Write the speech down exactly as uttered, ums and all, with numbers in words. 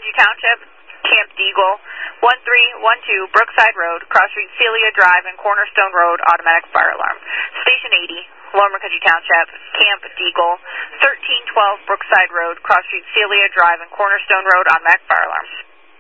Mukherjee Township, Camp Deagle, one three one two Brookside Road, Cross Street Celia Drive, and Cornerstone Road, automatic fire alarm. Station eighty, Lower Mukherjee Township, Camp Deagle, thirteen twelve Brookside Road, Cross Street Celia Drive, and Cornerstone Road, automatic fire alarm.